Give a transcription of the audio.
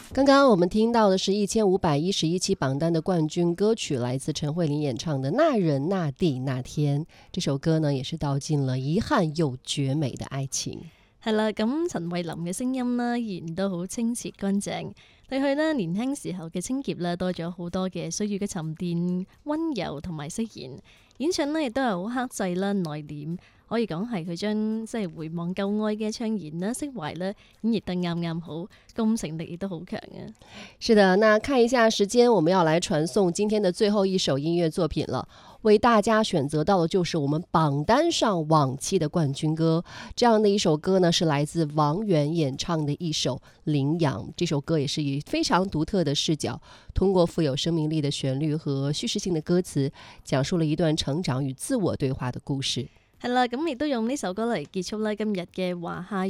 刚刚我们听到的是1511期榜单的冠军歌曲，来自陳慧琳演唱的《那人那地那天》。這首歌呢，也是道盡了遺憾又絕美的愛情。 係啦，咁陳慧琳嘅聲音呢，依然都好清澈乾淨，對佢呢年輕時候嘅清潔呢，多咗好多嘅歲月嘅沉澱、溫柔同埋釋然。演唱呢亦都係好克制啦、內斂，可以講係佢將即係回望舊愛嘅悵然啦、釋懷啦，演繹得啱啱好，感情力亦都好強啊。 是的，那看一下時間，我們要來傳送今天的最後一首音樂作品了。為大家選擇到的就是我們榜單上往期的冠軍歌，這樣的一首歌呢，是來自王源演唱的一首《羚羊》。這首歌也是以非常獨特的視角，通過富有生命力的旋律和敘事性的歌詞，講述了一段成長與自我對話的故事。 係啦，咁亦都用呢首歌嚟結束啦今日嘅華夏